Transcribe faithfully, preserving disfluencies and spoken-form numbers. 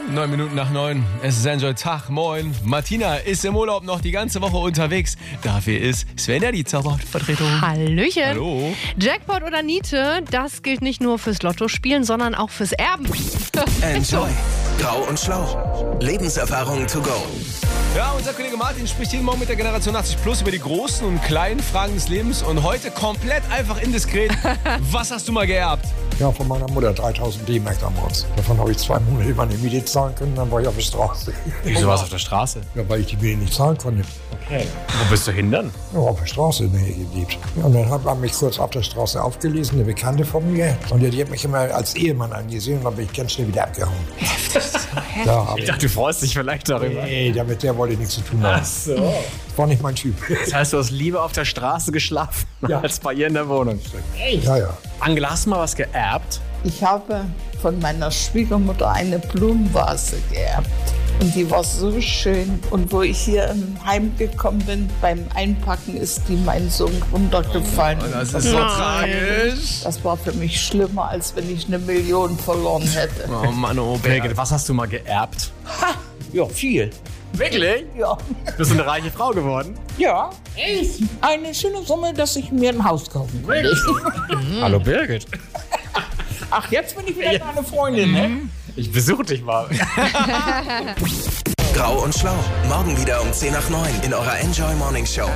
Neun Minuten nach neun. Es ist Enjoy Tag. Moin. Martina ist im Urlaub noch die ganze Woche unterwegs. Dafür ist Svenja die Zaubervertretung. Hallöchen. Hallo. Jackpot oder Niete, das gilt nicht nur fürs Lottospielen, sondern auch fürs Erben. Enjoy. Grau und Schlau. Lebenserfahrungen to go. Ja, unser Kollege Martin spricht jeden Morgen mit der Generation achtzig plus über die großen und kleinen Fragen des Lebens. Und heute komplett einfach indiskret. Was hast du mal geerbt? Ja, von meiner Mutter dreitausend D-Mark damals. Davon habe ich zwei Monate meine Miete zahlen können, dann war ich auf der Straße. Wieso warst du auf der Straße? Ja, weil ich die Miete nicht zahlen konnte. Okay. Wo bist du hin dann? Ja, auf der Straße in der Nähe gelebt. Ja, und dann hat man mich kurz auf der Straße aufgelesen, eine Bekannte von mir. Und die hat mich immer als Ehemann angesehen und dann bin ich ganz schnell wieder abgehauen. Ja, Ich dachte, du freust dich vielleicht darüber. nee, damit der wollte ich nichts zu tun haben. Ach so. Das war nicht mein Typ. Das heißt, du hast lieber auf der Straße geschlafen, Ja. als bei ihr in der Wohnung. Ja, ja. Angela, hast du mal was geerbt? Ich habe von meiner Schwiegermutter eine Blumenvase geerbt. Und die war so schön. Und wo ich hier im Heim gekommen bin, beim Einpacken ist die meinem Sohn runtergefallen. Das ist so tragisch. Das war für mich schlimmer, als wenn ich eine Million verloren hätte. Oh Mann, oh Birgit, was hast du mal geerbt? Ja, viel. Wirklich? Ja. Bist du eine reiche Frau geworden? Ja, echt. Eine schöne Summe, dass ich mir ein Haus kaufen konnte. Hallo Birgit. Ach, jetzt bin ich wieder deine Freundin, ne? Ich besuche dich mal. Grau und Schlau. Morgen wieder um zehn nach neun in eurer Enjoy Morning Show.